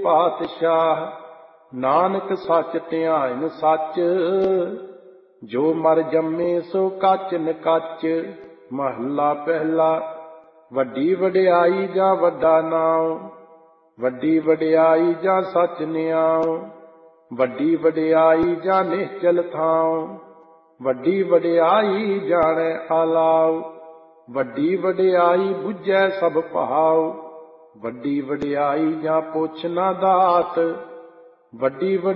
ਪਾਤਸ਼ਾਹ। ਨਾਨਕ ਸੱਚ ਧਿਆਇਨ ਸੱਚ, ਜੋ ਮਰ ਜੰਮੇ ਸੋ ਕੱਚ ਨ ਕੱਚ। ਮਹੱਲਾ ਪਹਿਲਾ। ਵੱਡੀ ਵਡਿਆਈ ਜਾਂ ਵੱਡਾ ਨਾਉ, ਵੱਡੀ ਵਡਿਆਈ ਜਾਂ ਸੱਚ ਨਿਆਉ। ਵੱਡੀ ਵਡਿਆਈ ਜਾਂ ਨਿਹਚਲ ਥਾਉ, ਵੱਡੀ ਵਡਿਆਈ ਜਾਣੈ ਆਲਾਉ। ਵੱਡੀ ਵਡਿਆਈ ਬੁੱਝੈ ਸਭ ਭਾਉ, ਵੱਡੀ ਵਡਿਆਈ ਜਾਂ ਪੁੱਛ ਨਾ ਦਾਤ। ਵੱਡੀ